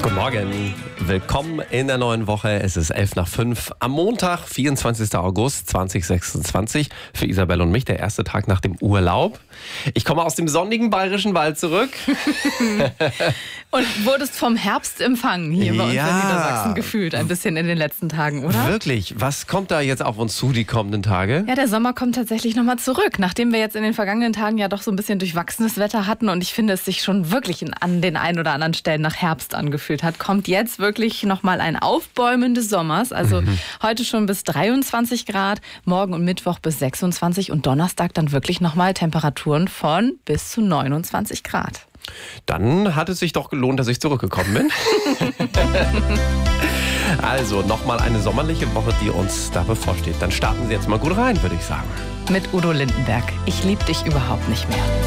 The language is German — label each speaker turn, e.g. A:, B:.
A: Guten Morgen, willkommen in der neuen Woche. Es ist 11:05 am Montag, 24. August 2026. Für Isabel und mich der erste Tag nach dem Urlaub. Ich komme aus dem sonnigen Bayerischen Wald zurück.
B: Und wurdest vom Herbst empfangen hier bei uns in Niedersachsen gefühlt, ein bisschen in den letzten Tagen, oder?
A: Wirklich, was kommt da jetzt auf uns zu die kommenden Tage?
B: Ja, der Sommer kommt tatsächlich nochmal zurück, nachdem wir jetzt in den vergangenen Tagen ja doch so ein bisschen durchwachsenes Wetter hatten und ich finde, es sich schon wirklich an den ein oder anderen Stellen nach Herbst angefühlt hat, kommt jetzt wirklich nochmal ein Aufbäumen des Sommers. Also heute schon bis 23 Grad, morgen und Mittwoch bis 26 und Donnerstag dann wirklich nochmal Temperaturen von bis zu 29 Grad.
A: Dann hat es sich doch gelohnt, dass ich zurückgekommen bin. Also nochmal eine sommerliche Woche, die uns da bevorsteht. Dann starten Sie jetzt mal gut rein, würde ich sagen.
B: Mit Udo Lindenberg. Ich lieb dich überhaupt nicht mehr.